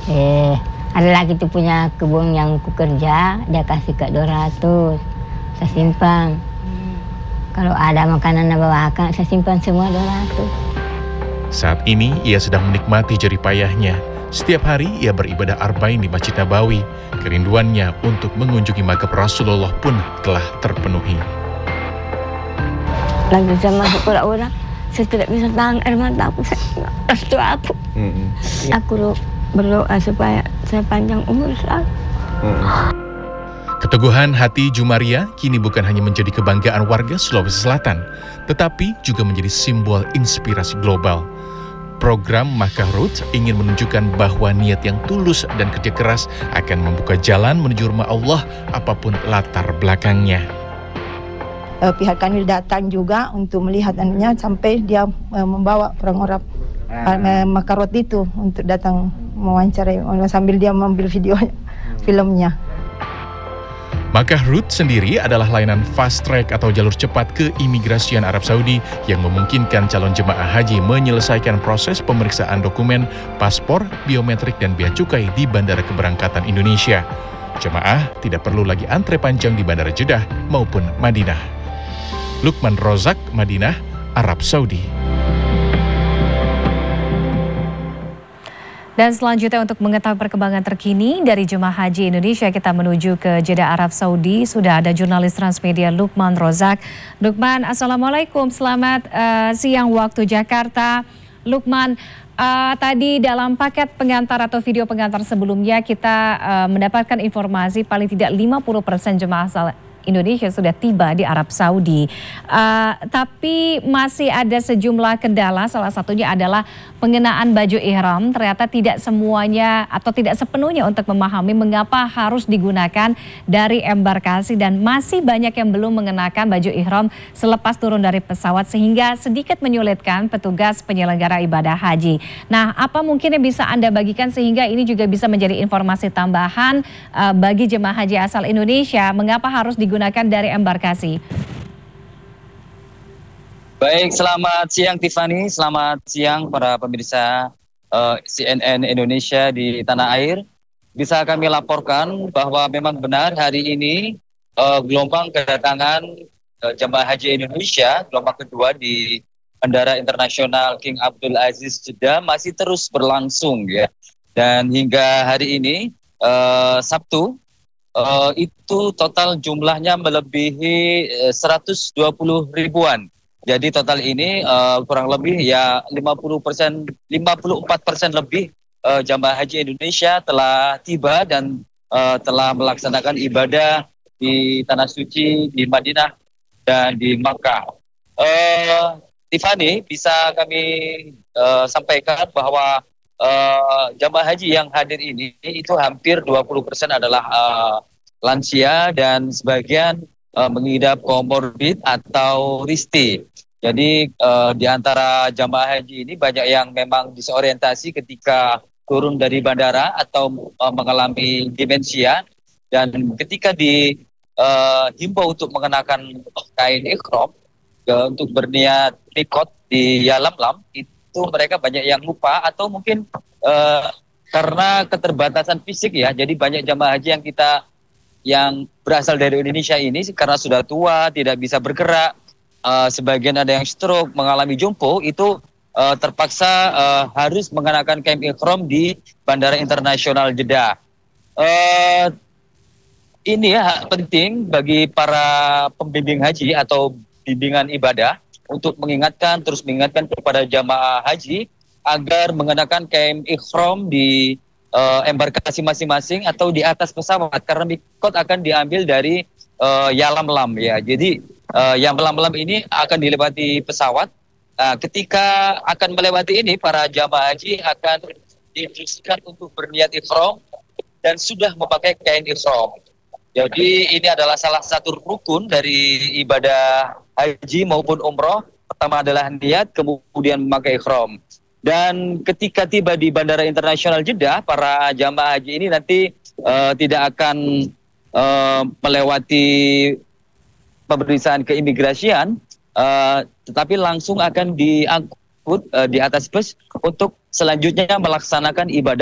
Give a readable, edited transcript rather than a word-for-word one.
Ada lagi tuh punya kebun yang ku kerja, dia kasih ke 200, saya simpan. Kalau ada makanan yang bawakan, saya simpan semua 200. Saat ini ia sedang menikmati jerih payahnya. Setiap hari ia beribadah arba'in di Masjid Nabawi. Kerinduannya untuk mengunjungi makam Rasulullah pun telah terpenuhi. Lagi saya masuk ke orang, saya tidak bisa tahan air mata aku. Restu aku. Aku berdoa supaya saya panjang umur selalu. Keteguhan hati Jumaria kini bukan hanya menjadi kebanggaan warga Sulawesi Selatan, tetapi juga menjadi simbol inspirasi global. Program Makkah Route ingin menunjukkan bahwa niat yang tulus dan kerja keras akan membuka jalan menuju rumah Allah apapun latar belakangnya. Pihak kami datang juga untuk melihat anunya sampai dia membawa orang-orang Makkah Route itu untuk datang mewawancarai sambil dia mengambil video filmnya. Makkah Route sendiri adalah layanan fast track atau jalur cepat keimigrasian Arab Saudi yang memungkinkan calon jemaah haji menyelesaikan proses pemeriksaan dokumen, paspor, biometrik, dan bea cukai di Bandara Keberangkatan Indonesia. Jemaah tidak perlu lagi antre panjang di Bandara Jeddah maupun Madinah. Lukman Rozak, Madinah, Arab Saudi. Dan selanjutnya untuk mengetahui perkembangan terkini dari jemaah haji Indonesia, kita menuju ke Jeddah Arab Saudi. Sudah ada jurnalis Transmedia Lukman Rozak. Lukman, Assalamualaikum, selamat siang waktu Jakarta. Lukman, tadi dalam paket pengantar atau video pengantar sebelumnya kita mendapatkan informasi paling tidak 50% jemaah asal Indonesia sudah tiba di Arab Saudi. Tapi masih ada sejumlah kendala, salah satunya adalah pengenaan baju ihram. Ternyata tidak semuanya atau tidak sepenuhnya untuk memahami mengapa harus digunakan dari embarkasi, dan masih banyak yang belum mengenakan baju ihram selepas turun dari pesawat sehingga sedikit menyulitkan petugas penyelenggara ibadah haji. Nah, apa mungkin yang bisa Anda bagikan sehingga ini juga bisa menjadi informasi tambahan bagi jemaah haji asal Indonesia, mengapa harus digunakan dari embarkasi? Baik, selamat siang Tiffany, selamat siang para pemirsa CNN Indonesia di tanah air. Bisa kami laporkan bahwa memang benar hari ini gelombang kedatangan jemaah haji Indonesia gelombang kedua di Bandara Internasional King Abdul Aziz Jeddah masih terus berlangsung ya. Dan hingga hari ini Sabtu itu total jumlahnya melebihi 120 ribuan. Jadi total ini kurang lebih ya 54% lebih jamaah haji Indonesia telah tiba dan telah melaksanakan ibadah di Tanah Suci, di Madinah dan di Makkah. Tiffany, bisa kami sampaikan bahwa jamaah haji yang hadir ini itu hampir 20% adalah lansia dan sebagian mengidap komorbid atau risti. Jadi di antara jamaah haji ini banyak yang memang disorientasi ketika turun dari bandara atau mengalami demensia, dan ketika dihimbau untuk mengenakan kain ikhram untuk berniat mikot di Yalamlam, itu mereka banyak yang lupa atau mungkin karena keterbatasan fisik ya. Jadi banyak jamaah haji yang berasal dari Indonesia ini karena sudah tua, tidak bisa bergerak, sebagian ada yang stroke, mengalami jompo, itu terpaksa harus mengenakan kain ikhram di Bandara Internasional Jeddah. Ini ya penting bagi para pembimbing haji atau bimbingan ibadah untuk terus mengingatkan kepada jamaah haji agar mengenakan kain ikhram di embarkasi masing-masing atau di atas pesawat, karena mikot akan diambil dari Yalamlam ya. Jadi Yalamlam ini akan dilewati pesawat. Ketika akan melewati ini, para jamaah haji akan diinstruksikan untuk berniat ikhram dan sudah memakai kain ikhram. Jadi ini adalah salah satu rukun dari ibadah haji maupun umroh. Pertama adalah niat, kemudian memakai ikhram. Dan ketika tiba di Bandara Internasional Jeddah, para jamaah haji ini nanti tidak akan melewati pemeriksaan keimigrasian, tetapi langsung akan diangkut di atas bus untuk selanjutnya melaksanakan ibadah